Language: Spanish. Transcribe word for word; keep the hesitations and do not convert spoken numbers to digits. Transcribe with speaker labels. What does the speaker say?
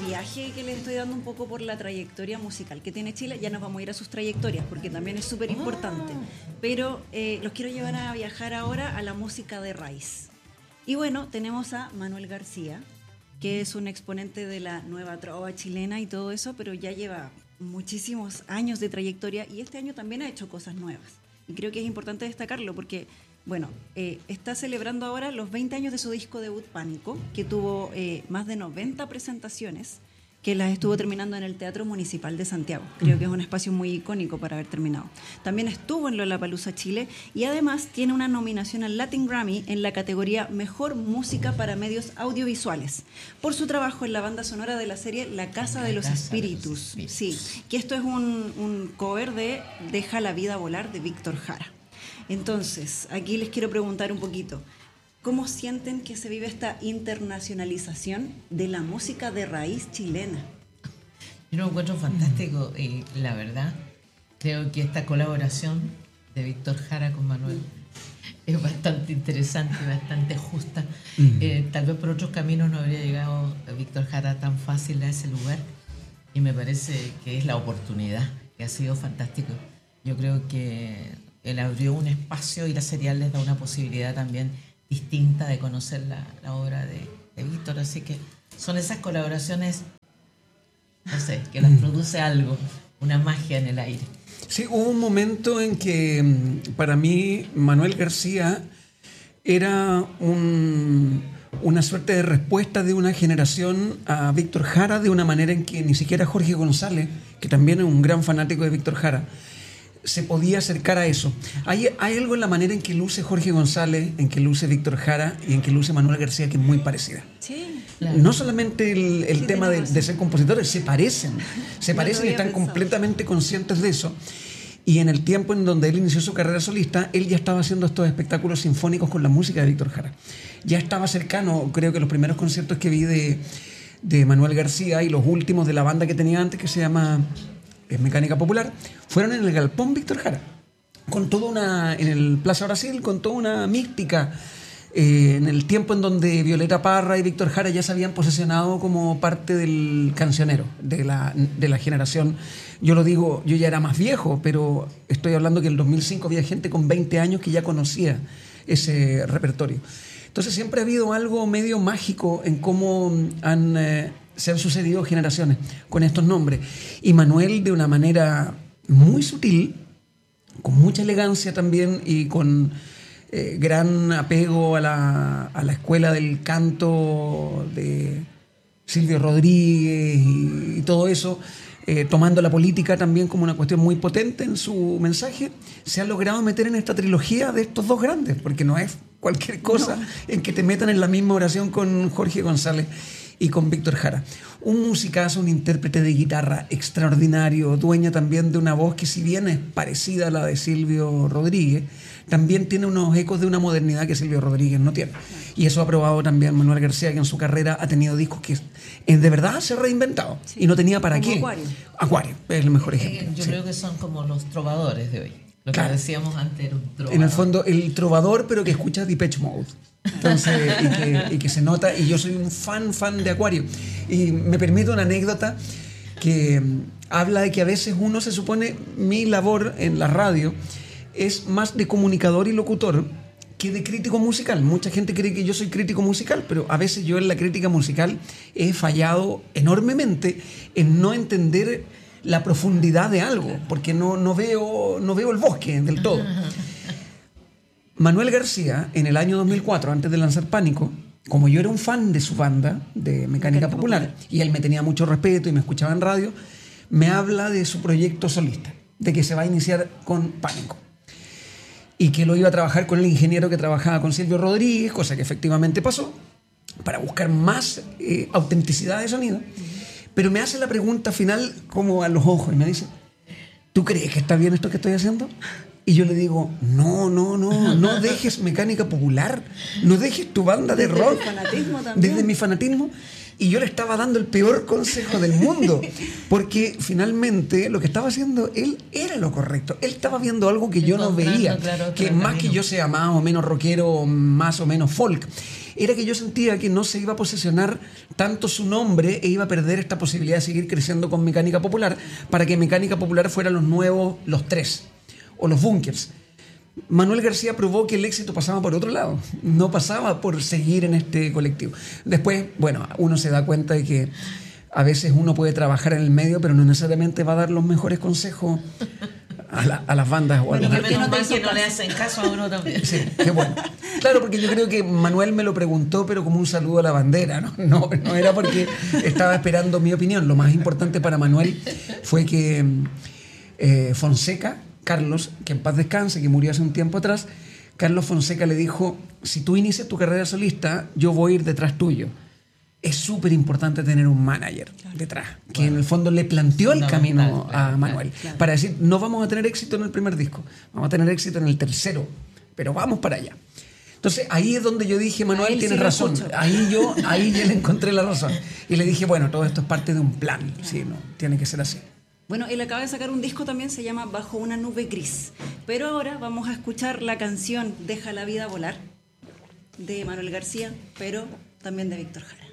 Speaker 1: viaje que les estoy dando un poco por la trayectoria musical que tiene Chile. Ya nos vamos a ir a sus trayectorias porque también es súper importante. Pero eh, los quiero llevar a viajar ahora a la música de raíz. Y bueno, tenemos a Manuel García, que es un exponente de la nueva trova chilena y todo eso, pero ya lleva muchísimos años de trayectoria y este año también ha hecho cosas nuevas. Y creo que es importante destacarlo porque, bueno, eh, está celebrando ahora los veinte años de su disco debut Pánico, que tuvo eh, más de noventa presentaciones, que las estuvo terminando en el Teatro Municipal de Santiago. Creo que es un espacio muy icónico para haber terminado. También estuvo en Lollapalooza Chile y además tiene una nominación al Latin Grammy en la categoría Mejor Música para Medios Audiovisuales por su trabajo en la banda sonora de la serie La Casa de los Espíritus. Sí, que esto es un, un cover de Deja la vida volar de Víctor Jara. Entonces, aquí les quiero preguntar un poquito. ¿Cómo sienten que se vive esta internacionalización de la música de raíz chilena?
Speaker 2: Yo lo encuentro fantástico y la verdad creo que esta colaboración de Víctor Jara con Manuel es bastante interesante y bastante justa. Mm. Eh, tal vez por otros caminos no habría llegado Víctor Jara tan fácil a ese lugar y me parece que es la oportunidad, que ha sido fantástico. Yo creo que él abrió un espacio y la serial les da una posibilidad también distinta de conocer la, la obra de, de Víctor, así que son esas colaboraciones, no sé, que las produce algo, una magia en el aire.
Speaker 3: Sí, hubo un momento en que para mí Manuel García era un, una suerte de respuesta de una generación a Víctor Jara de una manera en que ni siquiera Jorge González, que también es un gran fanático de Víctor Jara, se podía acercar a eso. Hay, hay algo en la manera en que luce Jorge González, en que luce Víctor Jara y en que luce Manuel García que es muy parecida.
Speaker 1: Sí,
Speaker 3: claro. No solamente el, el sí, tema de, de ser compositores, se parecen, se parecen y están pensado. completamente conscientes de eso. Y en el tiempo en donde él inició su carrera solista, él ya estaba haciendo estos espectáculos sinfónicos con la música de Víctor Jara. Ya estaba cercano, creo que los primeros conciertos que vi de, de Manuel García y los últimos de la banda que tenía antes, que se llama es Mecánica Popular, fueron en el Galpón Víctor Jara, con toda una, en el Plaza Brasil, con toda una mística, eh, en el tiempo en donde Violeta Parra y Víctor Jara ya se habían posesionado como parte del cancionero, de la, de la generación. Yo lo digo, yo ya era más viejo, pero estoy hablando que en el dos mil cinco había gente con veinte años que ya conocía ese repertorio. Entonces siempre ha habido algo medio mágico en cómo han... Eh, se han sucedido generaciones con estos nombres. Y Manuel, de una manera muy sutil, con mucha elegancia también y con eh, gran apego a la, a la escuela del canto de Silvio Rodríguez y, y todo eso, eh, tomando la política también como una cuestión muy potente en su mensaje, se ha logrado meter en esta trilogía de estos dos grandes, porque no es cualquier cosa no. en que te metan en la misma oración con Jorge González y con Víctor Jara. Un musicazo, un intérprete de guitarra extraordinario, dueña también de una voz que, si bien es parecida a la de Silvio Rodríguez, también tiene unos ecos de una modernidad que Silvio Rodríguez no tiene. Y eso ha probado también Manuel García, que en su carrera ha tenido discos que en de verdad se ha reinventado. Sí. Y no tenía para
Speaker 1: Como
Speaker 3: qué.
Speaker 1: Acuario.
Speaker 3: Acuario es el mejor ejemplo.
Speaker 2: Eh, yo sí. creo que son como los trovadores de hoy. Lo
Speaker 3: claro.
Speaker 2: que decíamos antes era un trovador.
Speaker 3: En el fondo, el trovador, pero que escucha Depeche Mode. Entonces, y que, y que se nota, y yo soy un fan, fan de Acuario. Y me permito una anécdota que habla de que a veces uno se supone, mi labor en la radio es más de comunicador y locutor que de crítico musical. Mucha gente cree que yo soy crítico musical, pero a veces yo en la crítica musical he fallado enormemente en no entender la profundidad de algo, porque no, no, veo, no veo el bosque del todo. Manuel García, en el año dos mil cuatro, antes de lanzar Pánico, como yo era un fan de su banda, de Mecánica Popular, y él me tenía mucho respeto y me escuchaba en radio, me habla de su proyecto solista, de que se va a iniciar con Pánico. Y que lo iba a trabajar con el ingeniero que trabajaba con Silvio Rodríguez, cosa que efectivamente pasó, para buscar más eh, autenticidad de sonido. Pero me hace la pregunta final como a los ojos y me dice, ¿tú crees que está bien esto que estoy haciendo? Y yo le digo, no, no, no, no dejes Mecánica Popular, no dejes tu banda de
Speaker 1: desde
Speaker 3: rock.
Speaker 1: Desde mi fanatismo también.
Speaker 3: Desde mi fanatismo. Y yo le estaba dando el peor consejo del mundo, porque finalmente lo que estaba haciendo él era lo correcto. Él estaba viendo algo que yo no veía,
Speaker 2: claro,
Speaker 3: que
Speaker 2: claro,
Speaker 3: más
Speaker 2: camino.
Speaker 3: que yo sea más o menos rockero, más o menos folk. era que yo sentía que no se iba a posesionar tanto su nombre e iba a perder esta posibilidad de seguir creciendo con Mecánica Popular, para que Mecánica Popular fuera los nuevos, los tres, o los Bunkers. Manuel García probó que el éxito pasaba por otro lado, no pasaba por seguir en este colectivo. Después, bueno, uno se da cuenta de que a veces uno puede trabajar en el medio, pero no necesariamente va a dar los mejores consejos a, la, a las bandas o a
Speaker 2: bueno,
Speaker 3: los
Speaker 2: que menos mal que no le hacen caso a uno también.
Speaker 3: Sí, qué bueno. Claro, porque yo creo que Manuel me lo preguntó, pero como un saludo a la bandera, ¿no? No, no era porque estaba esperando mi opinión. Lo más importante para Manuel fue que eh, Fonseca, Carlos, que en paz descanse, que murió hace un tiempo atrás, Carlos Fonseca le dijo: si tú inicias tu carrera solista, yo voy a ir detrás tuyo. Es súper importante tener un manager detrás, que bueno, en el fondo le planteó el camino a Manuel, claro, para decir, no vamos a tener éxito en el primer disco, vamos a tener éxito en el tercero, pero vamos para allá. Entonces ahí es donde yo dije, Manuel, tienes sí razón, ahí yo, ahí yo le encontré la razón. Y le dije, bueno, todo esto es parte de un plan, claro, sí, no, tiene que ser así.
Speaker 1: Bueno, él acaba de sacar un disco también, se llama Bajo una nube gris, pero ahora vamos a escuchar la canción Deja la vida volar, de Manuel García, pero también de Víctor Jara.